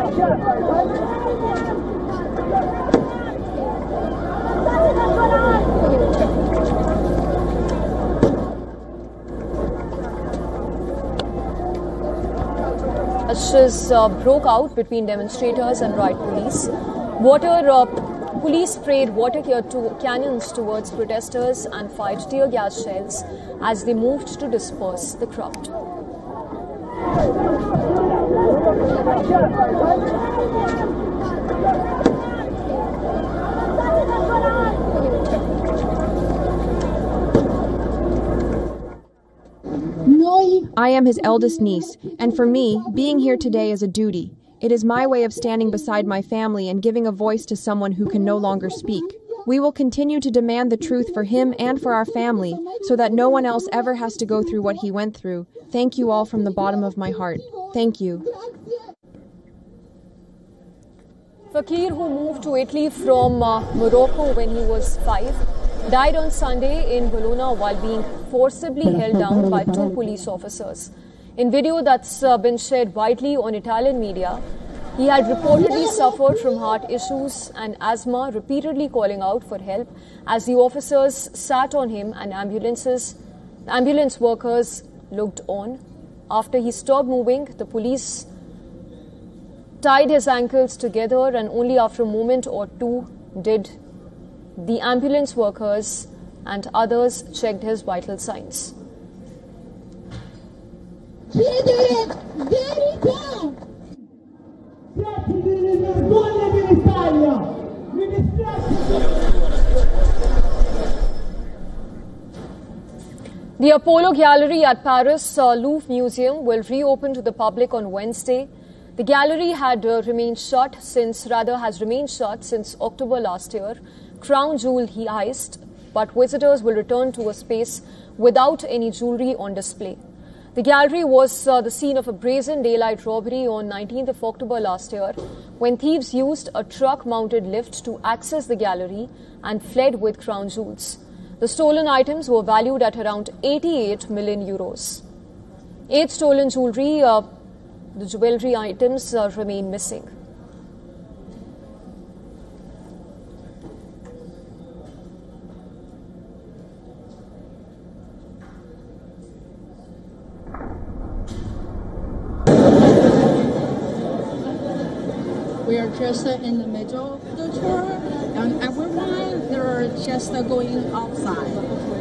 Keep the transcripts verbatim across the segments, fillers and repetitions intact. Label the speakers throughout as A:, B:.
A: Clashes uh, broke out between demonstrators and riot police. Water uh, police sprayed water to cannons towards protesters and fired tear gas shells as they moved to disperse the crowd.
B: I am his eldest niece, and for me, being here today is a duty. It is my way of standing beside my family and giving a voice to someone who can no longer speak. We will continue to demand the truth for him and for our family, so that no one else ever has to go through what he went through. Thank you all from the bottom of my heart. Thank you.
A: Fakir, who moved to Italy from uh, Morocco when he was five, died on Sunday in Bologna while being forcibly held down by two police officers. In video that's uh, been shared widely on Italian media, he had reportedly suffered from heart issues and asthma, repeatedly calling out for help as the officers sat on him and ambulances, ambulance workers looked on. After he stopped moving, the police tied his ankles together, and only after a moment or two did the ambulance workers and others checked his vital signs. The Apollo Gallery at Paris uh, Louvre Museum will reopen to the public on Wednesday. The gallery had uh, remained shut since, rather has remained shut since October last year. Crown jewel heist, but visitors will return to a space without any jewelry on display. The gallery was uh, the scene of a brazen daylight robbery on nineteenth of October last year, when thieves used a truck-mounted lift to access the gallery and fled with crown jewels. The stolen items were valued at around eighty-eight million euros. Eight stolen jewelry, uh, the jewelry items uh, remain missing.
C: We are just uh, in the middle of the tour, and everyone, they're just uh, going outside.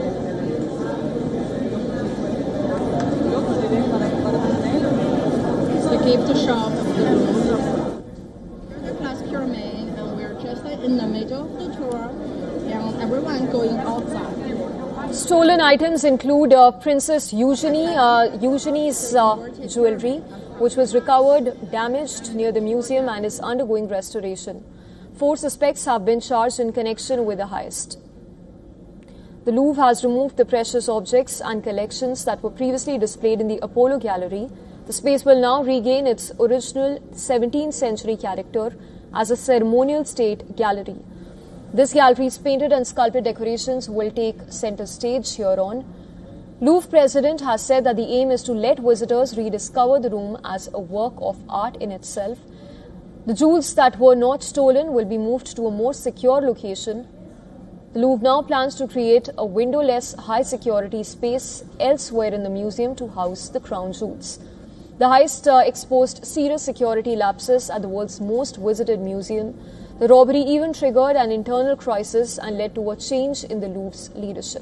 C: It's the gift shop of the Louvre. We're the Glass Pyramid, and we're just uh, in the middle of the tour, and everyone going outside.
A: Stolen items include uh, Princess Eugenie, uh, Eugenie's uh, jewelry, which was recovered damaged near the museum and is undergoing restoration. Four suspects have been charged in connection with the heist. The Louvre has removed the precious objects and collections that were previously displayed in the Apollo Gallery. The space will now regain its original seventeenth century character as a ceremonial state gallery. This gallery's painted and sculpted decorations will take center stage here on. Louvre president has said that the aim is to let visitors rediscover the room as a work of art in itself. The jewels that were not stolen will be moved to a more secure location. The Louvre now plans to create a windowless high-security space elsewhere in the museum to house the crown jewels. The heist uh, exposed serious security lapses at the world's most visited museum. The robbery even triggered an internal crisis and led to a change in the Louvre's leadership.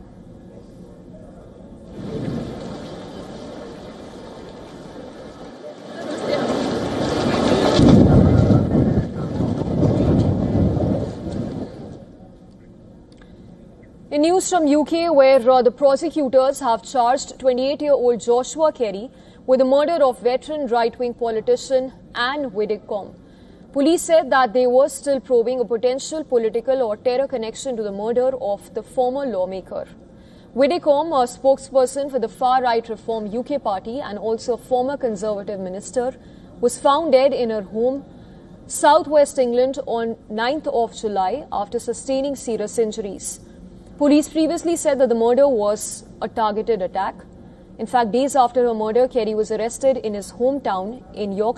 A: In news from U K, where uh, the prosecutors have charged twenty-eight-year-old Joshua Kerry with the murder of veteran right-wing politician Anne Widdecombe. Police said that they were still probing a potential political or terror connection to the murder of the former lawmaker. Widdecombe, a spokesperson for the far-right Reform U K party and also a former Conservative minister, was found dead in her home, southwest England, on ninth of July after sustaining serious injuries. Police previously said that the murder was a targeted attack. In fact, days after her murder, Kerry was arrested in his hometown in Yorkshire.